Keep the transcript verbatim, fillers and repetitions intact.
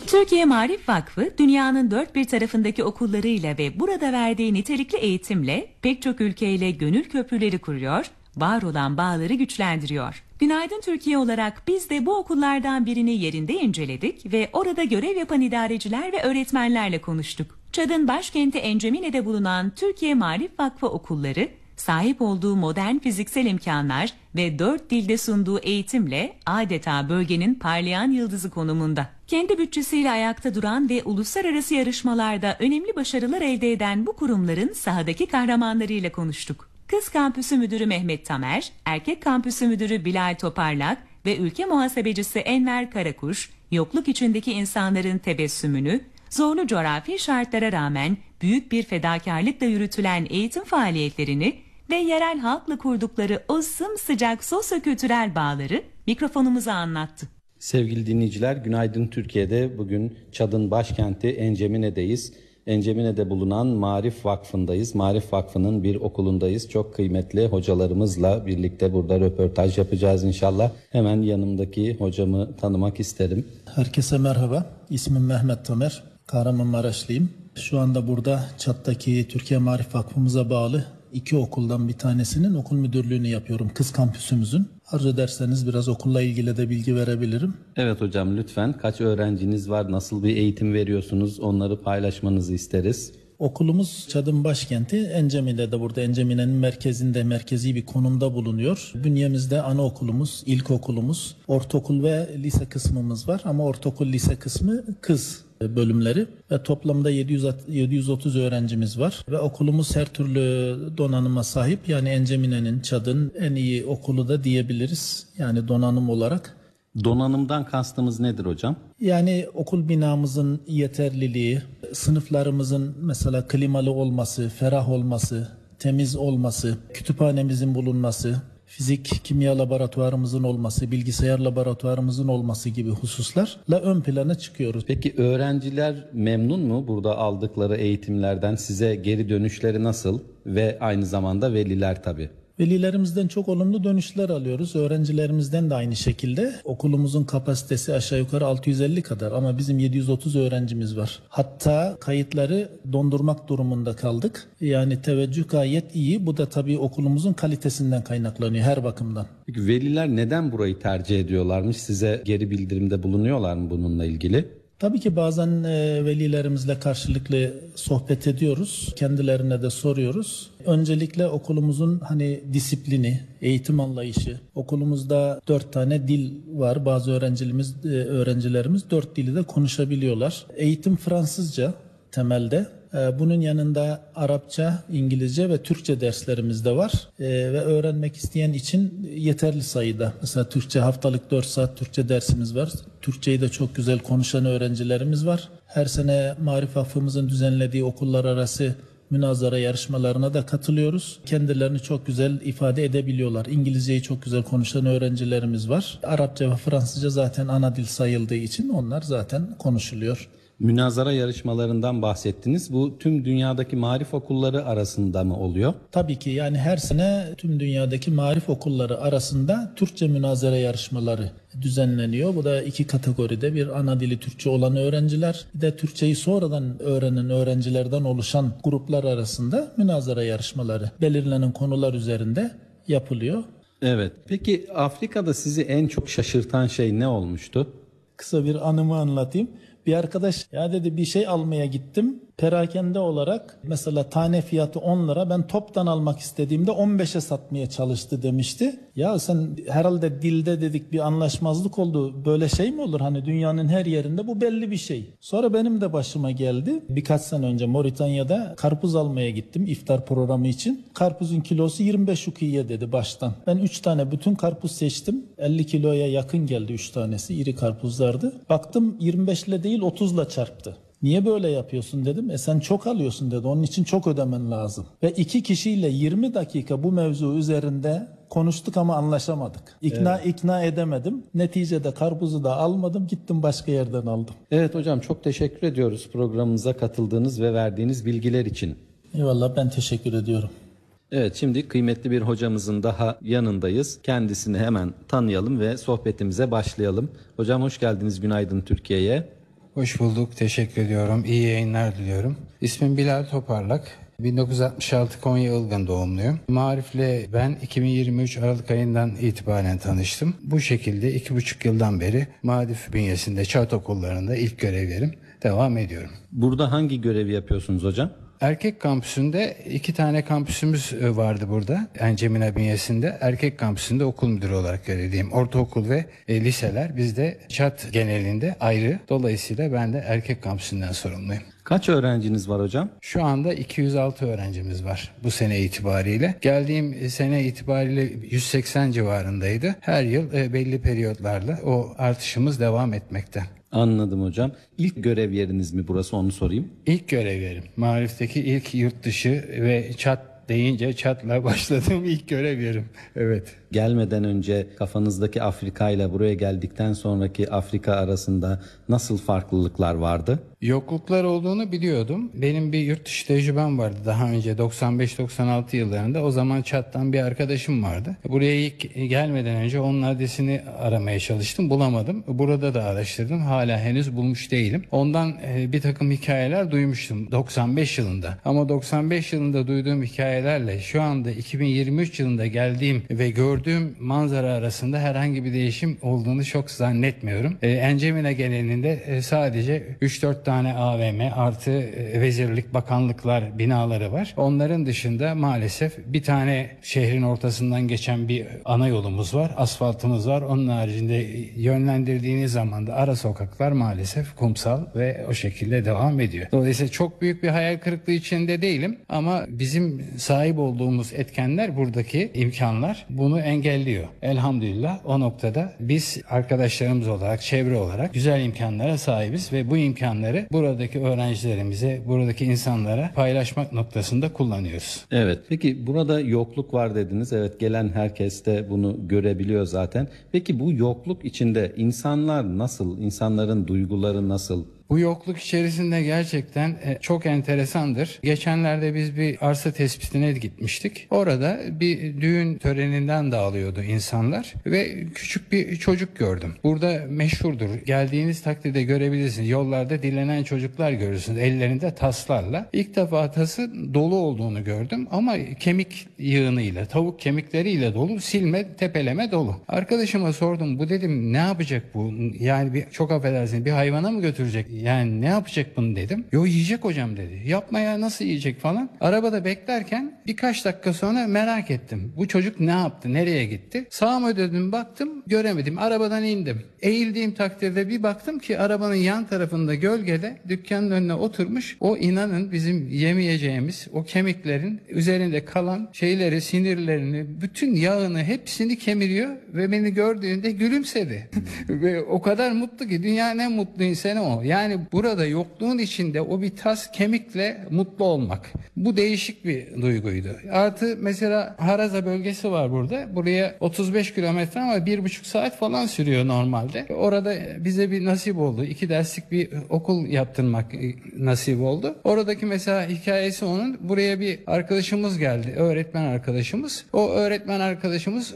Türkiye Maarif Vakfı, dünyanın dört bir tarafındaki okullarıyla ve burada verdiği nitelikli eğitimle pek çok ülkeyle gönül köprüleri kuruyor, var olan bağları güçlendiriyor. Günaydın Türkiye olarak biz de bu okullardan birini yerinde inceledik ve orada görev yapan idareciler ve öğretmenlerle konuştuk. Çad'ın başkenti Encemine'de bulunan Türkiye Maarif Vakfı okulları, sahip olduğu modern fiziksel imkanlar ve dört dilde sunduğu eğitimle adeta bölgenin parlayan yıldızı konumunda. Kendi bütçesiyle ayakta duran ve uluslararası yarışmalarda önemli başarılar elde eden bu kurumların sahadaki kahramanlarıyla konuştuk. Kız Kampüsü Müdürü Mehmet Tamer, Erkek Kampüsü Müdürü Bilal Toparlak ve Ülke Muhasebecisi Enver Karakuş, yokluk içindeki insanların tebessümünü, zorlu coğrafi şartlara rağmen büyük bir fedakarlıkla yürütülen eğitim faaliyetlerini ve yerel halkla kurdukları o sımsıcak sosyo-kültürel bağları mikrofonumuza anlattı. Sevgili dinleyiciler, günaydın Türkiye'de. Bugün Çad'ın başkenti Encemine'deyiz. Encemine'de bulunan Maarif Vakfı'ndayız. Maarif Vakfı'nın bir okulundayız. Çok kıymetli hocalarımızla birlikte burada röportaj yapacağız inşallah. Hemen yanımdaki hocamı tanımak isterim. Herkese merhaba. İsmim Mehmet Tamer. Kahramanmaraşlıyım. Şu anda burada Çad'daki Türkiye Maarif Vakfımıza bağlı iki okuldan bir tanesinin okul müdürlüğünü yapıyorum. Kız kampüsümüzün. Arzu ederseniz biraz okulla ilgili de bilgi verebilirim. Evet hocam, lütfen. Kaç öğrenciniz var? Nasıl bir eğitim veriyorsunuz? Onları paylaşmanızı isteriz. Okulumuz Çad'ın başkenti Encemine'de, burada Encemine'nin merkezinde, merkezi bir konumda bulunuyor. Bünyemizde anaokulumuz, ilkokulumuz, ortaokul ve lise kısmımız var ama ortaokul lise kısmı kız bölümleri ve toplamda yedi yüz otuz öğrencimiz var ve okulumuz her türlü donanıma sahip. Yani Encemine'nin, Çad'ın en iyi okulu da diyebiliriz yani donanım olarak. Donanımdan kastımız nedir hocam? Yani okul binamızın yeterliliği, sınıflarımızın mesela klimalı olması, ferah olması, temiz olması, kütüphanemizin bulunması, fizik, kimya laboratuvarımızın olması, bilgisayar laboratuvarımızın olması gibi hususlarla ön plana çıkıyoruz. Peki öğrenciler memnun mu burada aldıkları eğitimlerden? Size geri dönüşleri nasıl? Ve aynı zamanda veliler tabii. Velilerimizden çok olumlu dönüşler alıyoruz. Öğrencilerimizden de aynı şekilde. Okulumuzun kapasitesi aşağı yukarı altı yüz elli kadar ama bizim yedi yüz otuz öğrencimiz var. Hatta kayıtları dondurmak durumunda kaldık. Yani teveccüh gayet iyi. Bu da tabii okulumuzun kalitesinden kaynaklanıyor her bakımdan. Peki veliler neden burayı tercih ediyorlarmış? Size geri bildirimde bulunuyorlar mı bununla ilgili? Tabii ki bazen e, velilerimizle karşılıklı sohbet ediyoruz. Kendilerine de soruyoruz. Öncelikle okulumuzun hani disiplini, eğitim anlayışı. Okulumuzda dört tane dil var. Bazı öğrencilerimiz, e, öğrencilerimiz dört dili de konuşabiliyorlar. Eğitim Fransızca temelde. Bunun yanında Arapça, İngilizce ve Türkçe derslerimiz de var ee, ve öğrenmek isteyen için yeterli sayıda. Mesela Türkçe haftalık dört saat Türkçe dersimiz var. Türkçeyi de çok güzel konuşan öğrencilerimiz var. Her sene Maarif Vakfımızın düzenlediği okullar arası münazara yarışmalarına da katılıyoruz. Kendilerini çok güzel ifade edebiliyorlar. İngilizceyi çok güzel konuşan öğrencilerimiz var. Arapça ve Fransızca zaten ana dil sayıldığı için onlar zaten konuşuluyor. Münazara yarışmalarından bahsettiniz. Bu tüm dünyadaki maarif okulları arasında mı oluyor? Tabii ki yani her sene tüm dünyadaki maarif okulları arasında Türkçe münazara yarışmaları düzenleniyor. Bu da iki kategoride, bir ana dili Türkçe olan öğrenciler, bir de Türkçeyi sonradan öğrenen öğrencilerden oluşan gruplar arasında münazara yarışmaları belirlenen konular üzerinde yapılıyor. Evet. Peki Afrika'da sizi en çok şaşırtan şey ne olmuştu? Kısa bir anımı anlatayım. Bir arkadaş ya dedi bir şey almaya gittim. Perakende olarak mesela tane fiyatı on lira, ben toptan almak istediğimde on beşe satmaya çalıştı demişti. Ya sen herhalde dilde dedik bir anlaşmazlık oldu. Böyle şey mi olur? Hani dünyanın her yerinde bu belli bir şey. Sonra benim de başıma geldi. Birkaç sene önce Moritanya'da karpuz almaya gittim iftar programı için. Karpuzun kilosu yirmi beş ukiye dedi baştan. Ben üç tane bütün karpuz seçtim. elli kiloya yakın geldi üç tanesi. İri karpuzlardı. Baktım yirmi beş ile değil otuzla çarptı. Niye böyle yapıyorsun dedim. E sen çok alıyorsun dedi. Onun için çok ödemen lazım. Ve iki kişiyle yirmi dakika bu mevzu üzerinde konuştuk ama anlaşamadık. İkna evet. ikna edemedim. Neticede karpuzu da almadım. Gittim başka yerden aldım. Evet hocam, çok teşekkür ediyoruz programımıza katıldığınız ve verdiğiniz bilgiler için. Eyvallah, ben teşekkür ediyorum. Evet, şimdi kıymetli bir hocamızın daha yanındayız. Kendisini hemen tanıyalım ve sohbetimize başlayalım. Hocam hoş geldiniz Günaydın Türkiye'ye. Hoş bulduk, teşekkür ediyorum. İyi yayınlar diliyorum. İsmim Bilal Toparlak. bin dokuz yüz altmış altı Konya Ilgın doğumluyum. Maarif'le ben iki bin yirmi üç Aralık ayından itibaren tanıştım. Bu şekilde iki buçuk yıldan beri Maarif bünyesinde Çat okullarında ilk görevlerim devam ediyorum. Burada hangi görevi yapıyorsunuz hocam? Erkek kampüsünde iki tane kampüsümüz vardı burada. Encemine bünyesinde. Erkek kampüsünde okul müdürü olarak görevliyim. Ortaokul ve e, liseler bizde Çat genelinde ayrı. Dolayısıyla ben de erkek kampüsünden sorumluyum. Kaç öğrenciniz var hocam? Şu anda iki yüz altı öğrencimiz var bu sene itibariyle. Geldiğim sene itibariyle yüz seksen civarındaydı. Her yıl e, belli periyotlarla o artışımız devam etmekte. Anladım hocam. İlk görev yeriniz mi burası, onu sorayım. İlk görev yerim. Maarif'teki ilk yurt dışı ve Çat deyince Çat'la başladığım ilk görev yerim. Evet. Gelmeden önce kafanızdaki Afrika ile buraya geldikten sonraki Afrika arasında nasıl farklılıklar vardı? Yokluklar olduğunu biliyordum. Benim bir yurt dışı tecrübem vardı daha önce doksan beş doksan altı yıllarında. O zaman Çat'tan bir arkadaşım vardı. Buraya ilk gelmeden önce onun adresini aramaya çalıştım. Bulamadım. Burada da araştırdım. Hala henüz bulmuş değilim. Ondan bir takım hikayeler duymuştum doksan beş yılında. Ama doksan beş yılında duyduğum hikayelerle şu anda iki bin yirmi üç yılında geldiğim ve gördüğüm manzara arasında herhangi bir değişim olduğunu çok zannetmiyorum. Encemine genelinde sadece üç dört tane A V M artı vezirlik, bakanlıklar binaları var. Onların dışında maalesef bir tane şehrin ortasından geçen bir ana yolumuz var. Asfaltımız var. Onun haricinde yönlendirdiğiniz zaman da ara sokaklar maalesef kumsal ve o şekilde devam ediyor. Dolayısıyla çok büyük bir hayal kırıklığı içinde değilim ama bizim sahip olduğumuz etkenler, buradaki imkanlar bunu engelliyor. Elhamdülillah o noktada biz arkadaşlarımız olarak, çevre olarak güzel imkanlara sahibiz ve bu imkanları buradaki öğrencilerimize, buradaki insanlara paylaşmak noktasında kullanıyoruz. Evet. Peki burada yokluk var dediniz. Evet, gelen herkes de bunu görebiliyor zaten. Peki bu yokluk içinde insanlar nasıl? İnsanların duyguları nasıl? Bu yokluk içerisinde gerçekten çok enteresandır. Geçenlerde biz bir arsa tespitine gitmiştik. Orada bir düğün töreninden dağılıyordu insanlar ve küçük bir çocuk gördüm. Burada meşhurdur. Geldiğiniz takdirde görebilirsiniz. Yollarda dilenen çocuklar görürsünüz. Ellerinde taslarla. İlk defa tası dolu olduğunu gördüm ama kemik yığınıyla, tavuk kemikleriyle dolu, silme, tepeleme dolu. Arkadaşıma sordum. Bu dedim ne yapacak bu? Yani bir, çok affedersiniz, bir hayvana mı götürecek? Yani ne yapacak bunu dedim. Yo, yiyecek hocam dedi. Yapma ya, nasıl yiyecek falan. Arabada beklerken birkaç dakika sonra merak ettim. Bu çocuk ne yaptı? Nereye gitti? Sağa döndüm, baktım, göremedim. Arabadan indim. Eğildiğim takdirde bir baktım ki arabanın yan tarafında gölgede dükkanın önüne oturmuş. O, inanın bizim yemeyeceğimiz o kemiklerin üzerinde kalan şeyleri, sinirlerini, bütün yağını hepsini kemiriyor ve beni gördüğünde gülümsedi. Ve o kadar mutlu ki, dünyanın en mutlu insanı o. Yani burada yokluğun içinde o bir tas kemikle mutlu olmak. Bu değişik bir duyguydu. Artı mesela Haraza bölgesi var burada. Buraya otuz beş kilometre ama bir buçuk saat falan sürüyor normalde. Orada bize bir nasip oldu. İki derslik bir okul yaptırmak nasip oldu. Oradaki mesela hikayesi onun. Buraya bir arkadaşımız geldi. Öğretmen arkadaşımız. O öğretmen arkadaşımız